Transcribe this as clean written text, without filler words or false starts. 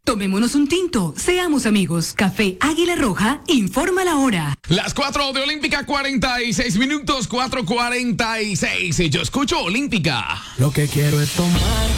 Tomémonos un tinto, seamos amigos. Café Águila Roja, informa la hora. Las 4 de Olímpica, 46 minutos, 4:46. Yo escucho Olímpica. Lo que quiero es tomar